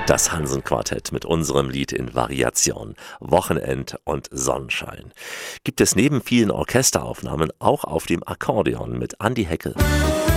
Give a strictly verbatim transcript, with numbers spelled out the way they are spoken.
Das Hansen-Quartett mit unserem Lied in Variation Wochenend und Sonnenschein gibt es neben vielen Orchesteraufnahmen auch auf dem Akkordeon mit Andi Heckel.